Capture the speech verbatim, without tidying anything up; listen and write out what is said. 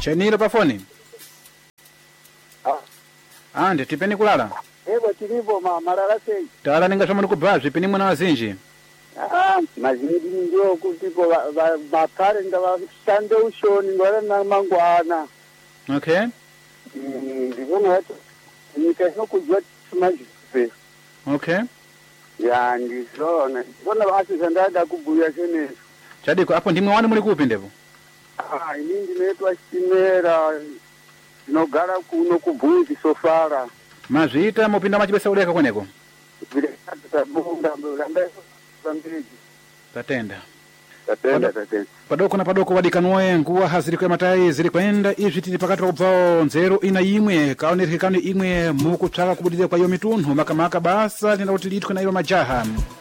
Chenilo pa foni. Ah. Ah, ndi tipeni kulala. Ebo tilipo ma malala sei. Tala ninga shomani kubva pini mwana wazinji. Ah, mazindi ndio kuti ko bakare ndaba sande ushoni ngora na mangwana. Okay. Ndivona hata nikasho kujua tumajipe. Okay. Ya ndizona. Bona basi zandada kubuya kene. Chadiko hapo ndimwe wani muli kupi ndepo? Ah, ini ndinetwa Chitimera. Ndinogara kuno kubunzi sofara. Mazvita mupinda machibesa uleka kweneko. Vile tabunda mbanda mbili. Tatenda. Tatenda tatenda. Padoko na padoko wadikanuwe nguwa haziri kwa matai ziri kwenda izvi tiri pakati pa kubvao nzeru ina imwe kaonerekano imwe mukutsvaka kubudira kwa iyo mitunhu makamaka basa lina kuti liitwe na iyo majaha.